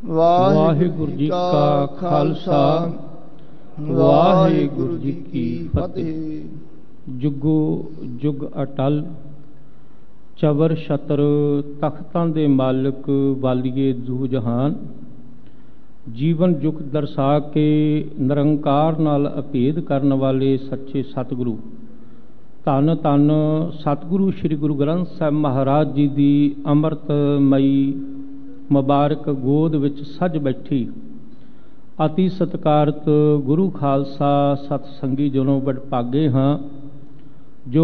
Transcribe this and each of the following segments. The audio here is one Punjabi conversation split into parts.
ਵਾਹਿਗੁਰੂ ਜੀ ਕਾ ਖਾਲਸਾ ਵਾਹਿਗੁਰੂ ਜੀ ਕੀ ਫਤਿਹ। ਜੁਗੋ ਜੁਗ ਅਟਲ ਚਵਰ ਛਤਰ ਤਖਤਾਂ ਦੇ ਮਾਲਕ ਵਾਲੀਏ ਦੂ ਜਹਾਨ, ਜੀਵਨ ਜੁਗ ਦਰਸਾ ਕੇ ਨਿਰੰਕਾਰ ਨਾਲ ਅਭੇਦ ਕਰਨ ਵਾਲੇ ਸੱਚੇ ਸਤਿਗੁਰੂ ਧੰਨ ਧੰਨ ਸਤਿਗੁਰੂ ਸ੍ਰੀ ਗੁਰੂ ਗ੍ਰੰਥ ਸਾਹਿਬ ਮਹਾਰਾਜ ਜੀ ਦੀ ਅੰਮ੍ਰਿਤਮਈ ਮੁਬਾਰਕ ਗੋਦ ਵਿੱਚ ਸੱਜ ਬੈਠੀ ਅਤੀ ਸਤਿਕਾਰਤ ਗੁਰੂ ਖਾਲਸਾ ਸਤ ਸੰਗੀ ਜਨੋ ਵਡਭਾਗੇ ਹਾਂ, ਜੋ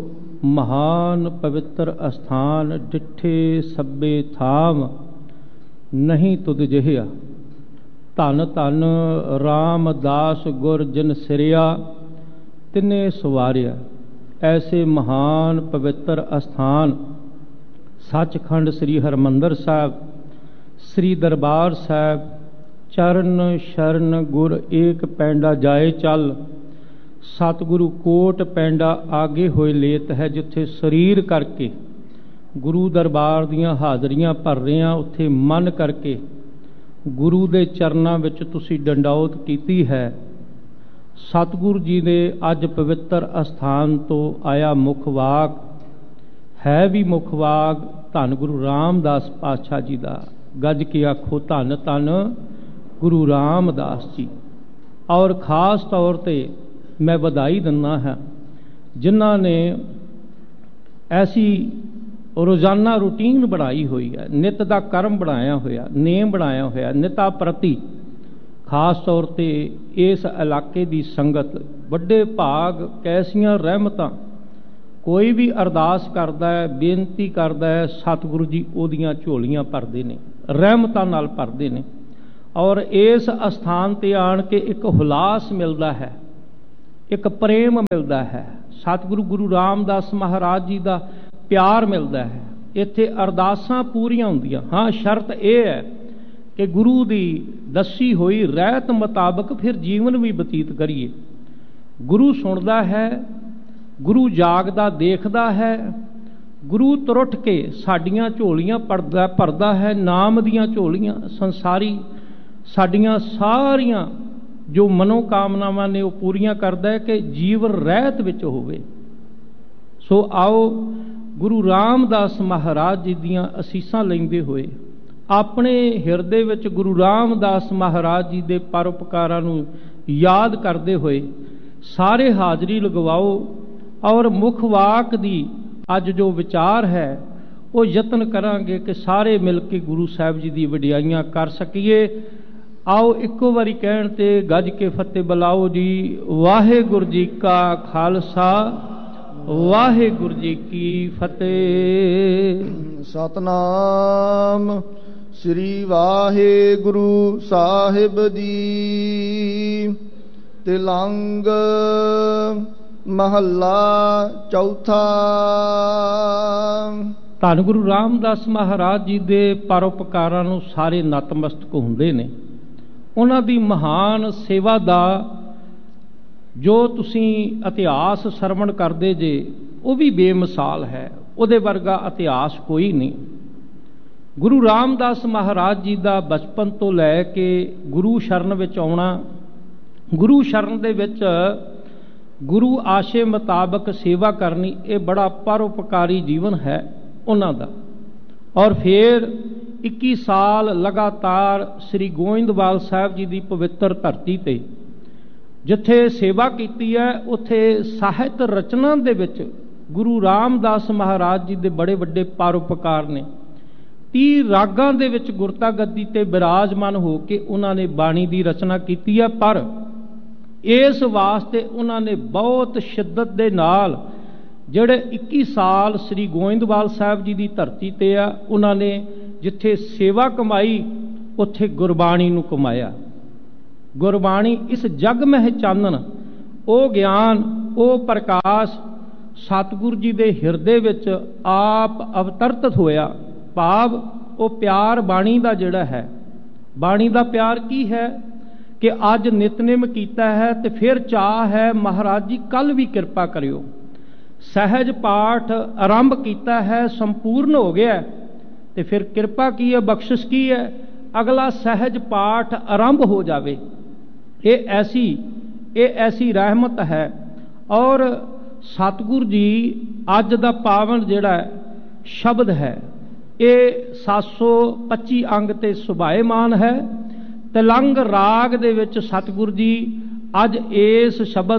ਮਹਾਨ ਪਵਿੱਤਰ ਅਸਥਾਨ ਡਿੱਠੇ ਸੱਬੇ ਥਾਮ ਨਹੀਂ ਤੁਧ ਜਿਹਾ। ਧੰਨ ਧੰਨ ਰਾਮਦਾਸ ਗੁਰ ਜਿਨ ਸਿਰਿਆ ਤਿਨੇ ਸਵਾਰਿਆ। ਐਸੇ ਮਹਾਨ ਪਵਿੱਤਰ ਅਸਥਾਨ ਸੱਚਖੰਡ ਸ੍ਰੀ ਹਰਿਮੰਦਰ ਸਾਹਿਬ, ਸ੍ਰੀ ਦਰਬਾਰ ਸਾਹਿਬ, ਚਰਨ ਸ਼ਰਨ ਗੁਰ ਏਕ ਪੈਂਡਾ ਜਾਏ ਚੱਲ, ਸਤਿਗੁਰੂ ਕੋਟ ਪੈਂਡਾ ਆਗੇ ਹੋਏ ਲੇਤ ਹੈ। ਜਿੱਥੇ ਸਰੀਰ ਕਰਕੇ ਗੁਰੂ ਦਰਬਾਰ ਦੀਆਂ ਹਾਜ਼ਰੀਆਂ ਭਰ ਰਹੇ ਹਾਂ, ਉੱਥੇ ਮਨ ਕਰਕੇ ਗੁਰੂ ਦੇ ਚਰਨਾਂ ਵਿੱਚ ਤੁਸੀਂ ਡੰਡੌਤ ਕੀਤੀ ਹੈ। ਸਤਿਗੁਰੂ ਜੀ ਦੇ ਅੱਜ ਪਵਿੱਤਰ ਅਸਥਾਨ ਤੋਂ ਆਇਆ ਮੁੱਖ ਵਾਕ ਹੈ ਵੀ ਮੁੱਖ ਵਾਕ ਧੰਨ ਗੁਰੂ ਰਾਮਦਾਸ ਪਾਤਸ਼ਾਹ ਜੀ ਦਾ। ਗੱਜ ਕੇ ਆਖੋ ਧੰਨ ਧੰਨ ਗੁਰੂ ਰਾਮਦਾਸ ਜੀ। ਔਰ ਖਾਸ ਤੌਰ 'ਤੇ ਮੈਂ ਵਧਾਈ ਦਿੰਦਾ ਹਾਂ ਜਿਨ੍ਹਾਂ ਨੇ ਐਸੀ ਰੋਜ਼ਾਨਾ ਰੂਟੀਨ ਬਣਾਈ ਹੋਈ ਹੈ, ਨਿਤ ਦਾ ਕਰਮ ਬਣਾਇਆ ਹੋਇਆ, ਨੇਮ ਬਣਾਇਆ ਹੋਇਆ ਨਿਤਾ ਪ੍ਰਤੀ। ਖਾਸ ਤੌਰ 'ਤੇ ਇਸ ਇਲਾਕੇ ਦੀ ਸੰਗਤ ਵੱਡੇ ਭਾਗ ਕੈਸੀਆਂ ਰਹਿਮਤਾਂ। ਕੋਈ ਵੀ ਅਰਦਾਸ ਕਰਦਾ ਹੈ, ਬੇਨਤੀ ਕਰਦਾ ਹੈ, ਸਤਿਗੁਰੂ ਜੀ ਉਹਦੀਆਂ ਝੋਲੀਆਂ ਭਰਦੇ ਨੇ, ਰਹਿਮਤਾਂ ਨਾਲ ਭਰਦੇ ਨੇ। ਔਰ ਇਸ ਅਸਥਾਨ 'ਤੇ ਆਣ ਕੇ ਇੱਕ ਹੁਲਾਸ ਮਿਲਦਾ ਹੈ, ਇੱਕ ਪ੍ਰੇਮ ਮਿਲਦਾ ਹੈ, ਸਤਿਗੁਰੂ ਗੁਰੂ ਰਾਮਦਾਸ ਮਹਾਰਾਜ ਜੀ ਦਾ ਪਿਆਰ ਮਿਲਦਾ ਹੈ। ਇੱਥੇ ਅਰਦਾਸਾਂ ਪੂਰੀਆਂ ਹੁੰਦੀਆਂ। ਹਾਂ, ਸ਼ਰਤ ਇਹ ਹੈ ਕਿ ਗੁਰੂ ਦੀ ਦੱਸੀ ਹੋਈ ਰਹਿਤ ਮੁਤਾਬਕ ਫਿਰ ਜੀਵਨ ਵੀ ਬਤੀਤ ਕਰੀਏ। ਗੁਰੂ ਸੁਣਦਾ ਹੈ, ਗੁਰੂ ਜਾਗਦਾ ਦੇਖਦਾ ਹੈ, ਗੁਰੂ ਤੁਰਟ ਕੇ ਸਾਡੀਆਂ ਝੋਲੀਆਂ ਭਰਦਾ ਹੈ, ਨਾਮ ਦੀਆਂ ਝੋਲੀਆਂ। ਸੰਸਾਰੀ ਸਾਡੀਆਂ ਸਾਰੀਆਂ ਜੋ ਮਨੋਕਾਮਨਾਵਾਂ ਨੇ ਉਹ ਪੂਰੀਆਂ ਕਰਦਾ ਹੈ ਕਿ ਜੀਵਨ ਰਹਿਤ ਵਿੱਚ ਹੋਵੇ। ਸੋ ਆਓ ਗੁਰੂ ਰਾਮਦਾਸ ਮਹਾਰਾਜ ਜੀ ਦੀਆਂ ਅਸੀਸਾਂ ਲੈਂਦੇ ਹੋਏ ਆਪਣੇ ਹਿਰਦੇ ਵਿੱਚ ਗੁਰੂ ਰਾਮਦਾਸ ਮਹਾਰਾਜ ਜੀ ਦੇ ਪਰਉਪਕਾਰਾਂ ਨੂੰ ਯਾਦ ਕਰਦੇ ਹੋਏ ਸਾਰੇ ਹਾਜ਼ਰੀ ਲਗਵਾਓ। ਔਰ ਮੁੱਖ ਵਾਕ ਦੀ ਅੱਜ ਜੋ ਵਿਚਾਰ ਹੈ ਉਹ ਯਤਨ ਕਰਾਂਗੇ ਕਿ ਸਾਰੇ ਮਿਲ ਕੇ ਗੁਰੂ ਸਾਹਿਬ ਜੀ ਦੀ ਵਡਿਆਈਆਂ ਕਰ ਸਕੀਏ। ਆਓ ਇੱਕੋ ਵਾਰੀ ਕਹਿਣ ਤੇ ਗੱਜ ਕੇ ਫਤਿਹ ਬੁਲਾਓ ਜੀ। ਵਾਹਿਗੁਰੂ ਜੀ ਕਾ ਖਾਲਸਾ ਵਾਹਿਗੁਰੂ ਜੀ ਕੀ ਫਤਿਹ। ਸਤਨਾਮ ਸ੍ਰੀ ਵਾਹਿਗੁਰੂ ਸਾਹਿਬ ਜੀ। ਤਿਲੰਗ ਮਹੱਲਾ ਚੌਥਾ। ਧੰਨ ਗੁਰੂ ਰਾਮਦਾਸ ਮਹਾਰਾਜ ਜੀ ਦੇ ਪਰਉਪਕਾਰਾਂ ਨੂੰ ਸਾਰੇ ਨਤਮਸਤਕ ਹੁੰਦੇ ਨੇ। ਉਹਨਾਂ ਦੀ ਮਹਾਨ ਸੇਵਾ ਦਾ ਜੋ ਤੁਸੀਂ ਇਤਿਹਾਸ ਸਰਵਣ ਕਰਦੇ ਜੇ ਉਹ ਵੀ ਬੇਮਿਸਾਲ ਹੈ। ਉਹਦੇ ਵਰਗਾ ਇਤਿਹਾਸ ਕੋਈ ਨਹੀਂ। ਗੁਰੂ ਰਾਮਦਾਸ ਮਹਾਰਾਜ ਜੀ ਦਾ ਬਚਪਨ ਤੋਂ ਲੈ ਕੇ ਗੁਰੂ ਸ਼ਰਨ ਵਿੱਚ ਆਉਣਾ, ਗੁਰੂ ਸ਼ਰਨ ਦੇ ਵਿੱਚ ਗੁਰੂ ਆਸ਼ੇ ਮੁਤਾਬਕ ਸੇਵਾ ਕਰਨੀ, ਇਹ ਬੜਾ ਪਰਉਪਕਾਰੀ ਜੀਵਨ ਹੈ ਉਹਨਾਂ ਦਾ। ਔਰ ਫਿਰ 21 ਸਾਲ ਲਗਾਤਾਰ ਸ੍ਰੀ ਗੋਇੰਦਵਾਲ ਸਾਹਿਬ ਜੀ ਦੀ ਪਵਿੱਤਰ ਧਰਤੀ 'ਤੇ ਜਿੱਥੇ ਸੇਵਾ ਕੀਤੀ ਹੈ, ਉੱਥੇ ਸਾਹਿਤ ਰਚਨਾ ਦੇ ਵਿੱਚ ਗੁਰੂ ਰਾਮਦਾਸ ਮਹਾਰਾਜ ਜੀ ਦੇ ਬੜੇ ਵੱਡੇ ਪਰਉਪਕਾਰ ਨੇ। 30 ਰਾਗਾਂ ਦੇ ਵਿੱਚ ਗੁਰਤਾ ਗੱਦੀ 'ਤੇ ਬਿਰਾਜਮਾਨ ਹੋ ਕੇ ਉਹਨਾਂ ਨੇ ਬਾਣੀ ਦੀ ਰਚਨਾ ਕੀਤੀ ਹੈ। ਪਰ ਇਸ ਵਾਸਤੇ ਉਹਨਾਂ ਨੇ ਬਹੁਤ ਸ਼ਿੱਦਤ ਦੇ ਨਾਲ ਜਿਹੜੇ 21 ਸਾਲ ਸ੍ਰੀ ਗੋਇੰਦਵਾਲ ਸਾਹਿਬ ਜੀ ਦੀ ਧਰਤੀ 'ਤੇ ਆ, ਉਹਨਾਂ ਨੇ ਜਿੱਥੇ ਸੇਵਾ ਕਮਾਈ ਉੱਥੇ ਗੁਰਬਾਣੀ ਨੂੰ ਕਮਾਇਆ। ਗੁਰਬਾਣੀ ਇਸ ਜਗ ਮਹਿ ਚਾਨਣ, ਉਹ ਗਿਆਨ, ਉਹ ਪ੍ਰਕਾਸ਼ ਸਤਿਗੁਰੂ ਜੀ ਦੇ ਹਿਰਦੇ ਵਿੱਚ ਆਪ ਅਵਤਰਤ ਹੋਇਆ। ਭਾਵ ਉਹ ਪਿਆਰ ਬਾਣੀ ਦਾ ਜਿਹੜਾ ਹੈ, ਬਾਣੀ ਦਾ ਪਿਆਰ ਕੀ ਹੈ ਕਿ ਅੱਜ ਨਿਤਨੇਮ ਕੀਤਾ ਹੈ ਤੇ ਫਿਰ ਚਾਹ ਹੈ ਮਹਾਰਾਜ ਜੀ ਕੱਲ ਵੀ ਕਿਰਪਾ ਕਰਿਓ। ਸਹਿਜ ਪਾਠ ਆਰੰਭ ਕੀਤਾ ਹੈ, ਸੰਪੂਰਨ ਹੋ ਗਿਆ ਤੇ ਫਿਰ ਕਿਰਪਾ ਕੀ ਹੈ, ਬਖਸ਼ਿਸ਼ ਕੀ ਹੈ, ਅਗਲਾ ਸਹਿਜ ਪਾਠ ਆਰੰਭ ਹੋ ਜਾਵੇ। ਇਹ ਐਸੀ ਰਹਿਮਤ ਹੈ। ਔਰ ਸਤਿਗੁਰ ਜੀ ਅੱਜ ਦਾ ਪਾਵਨ ਜਿਹੜਾ ਸ਼ਬਦ ਹੈ ਇਹ 725 ਅੰਗ ਤੇ ਸੁਭਾਏਮਾਨ ਹੈ। ਤਿਲੰਗ ਰਾਗ ਦੇ ਵਿੱਚ ਸਤਿਗੁਰ ਜੀ ਅੱਜ ਇਸ ਸ਼ਬਦ